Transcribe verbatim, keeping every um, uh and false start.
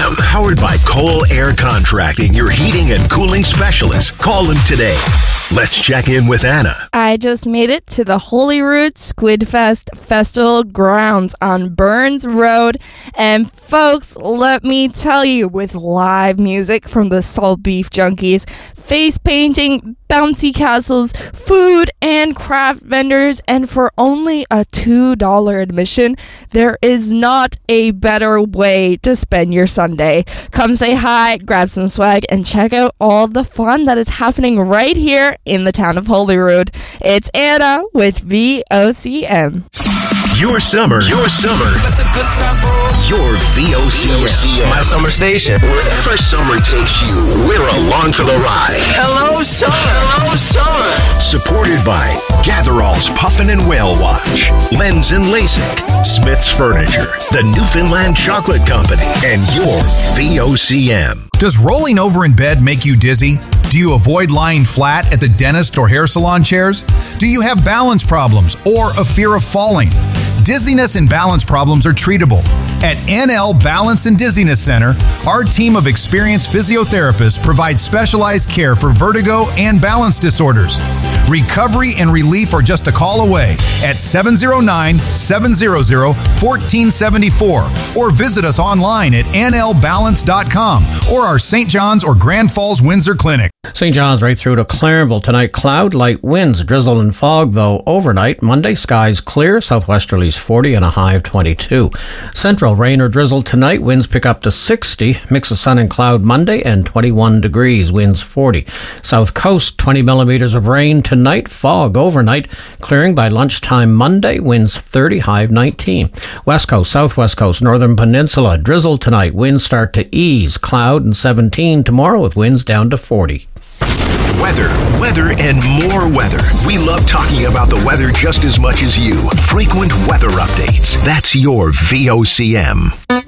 M. Powered by Cole Air Contracting, your heating and cooling specialist. Call them today. Let's check in with Anna. I just made it to the Holyrood Squid Fest Festival grounds on Burns Road. And folks, let me tell you, with live music from the Salt Beef Junkies, face painting, bouncy castles, food and craft vendors, and for only a two dollars admission, there is not a better way to spend your Sunday. Come say hi, grab some swag, and check out all the fun that is happening right here in the town of Holyrood. It's Anna with V O C M. Your summer, your summer, your V O C M. My summer station. Wherever summer takes you, we're along for the ride. Hello, summer. Hello, summer. Supported by Gatherall's Puffin and Whale Watch, Lens and LASIK, Smith's Furniture, the Newfoundland Chocolate Company, and your V O C M. Does rolling over in bed make you dizzy? Do you avoid lying flat at the dentist or hair salon chairs? Do you have balance problems or a fear of falling? Dizziness and balance problems are treatable. At N L Balance and Dizziness Center, our team of experienced physiotherapists provides specialized care for vertigo and balance disorders. Recovery and relief are just a call away at seven oh nine, seven hundred, one four seven four or visit us online at N L balance dot com or our Saint John's or Grand Falls Windsor Clinic. Saint John's right through to Clarenville tonight. Cloud, light winds, drizzle and fog, though overnight. Monday, skies clear, southwesterlies forty and a high of twenty-two. Central, rain or drizzle tonight. Winds pick up to sixty. Mix of sun and cloud Monday and twenty-one degrees. Winds forty. South coast, twenty millimeters of rain tonight. Fog overnight. Clearing by lunchtime Monday. Winds thirty, high of nineteen. West coast, southwest coast, northern peninsula. Drizzle tonight. Winds start to ease. Cloud and seventeen tomorrow with winds down to forty. Weather, weather, and more weather. We love talking about the weather just as much as you. Frequent weather updates. That's your V O C M.